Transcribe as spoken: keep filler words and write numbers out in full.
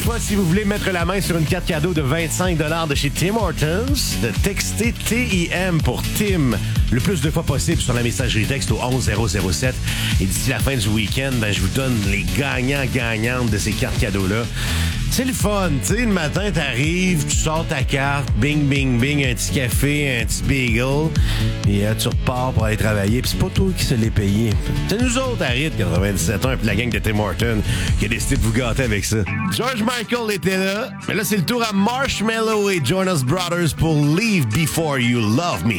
fois, si vous voulez mettre la main sur une carte cadeau de vingt-cinq dollars de chez Tim Hortons, de texter T I M pour Tim le plus de fois possible sur la messagerie texte au onze zéro zéro sept. Et d'ici la fin du week-end, ben, je vous donne les gagnants-gagnantes de ces cartes cadeaux-là. C'est le fun, tu sais, le matin, t'arrives, tu sors ta carte, bing, bing, bing, un petit café, un petit bagel, et euh, tu repars pour aller travailler, puis c'est pas toi qui se l'est payé. C'est nous autres, à Rythme quatre-vingt-dix-sept ans, puis la gang de Tim Hortons, qui a décidé de vous gâter avec ça. George Michael était là, mais là, c'est le tour à Marshmello et Jonas Brothers pour Leave Before You Love Me.